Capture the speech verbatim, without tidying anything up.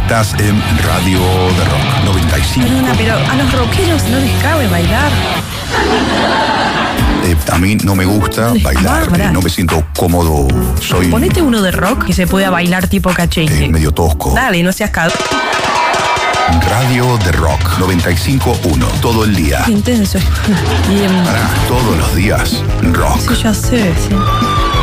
Estás en Radio de Rock noventa y cinco. Perdona, pero a los rockeros no les cabe bailar. Eh, a mí no me gusta No, bailar, pará. eh, no me siento cómodo. Soy Ponete uno de rock que se pueda bailar tipo cachengue. eh, medio tosco. Dale, no seas cagado. Radio de Rock noventa y cinco punto uno. Todo el día. Intenso. Bien. Para todos los días, rock. Sí, ya sé, sí.